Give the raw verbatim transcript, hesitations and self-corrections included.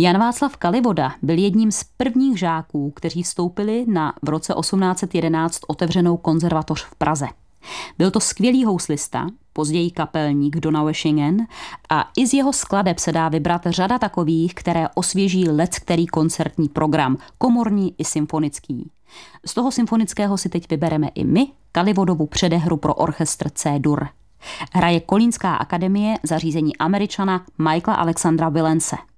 Jan Václav Kalivoda byl jedním z prvních žáků, kteří vstoupili na v roce osmnáct set jedenáct otevřenou konzervatoř v Praze. Byl to skvělý houslista, později kapelník Donaueschingen, a i z jeho skladeb se dá vybrat řada takových, které osvěží leckterý koncertní program, komorní i symfonický. Z toho symfonického si teď vybereme i my Kalivodovu předehru pro orchestr C-dur. Hraje Kolínská akademie, zařízení Američana Michaela Alexandra Willense.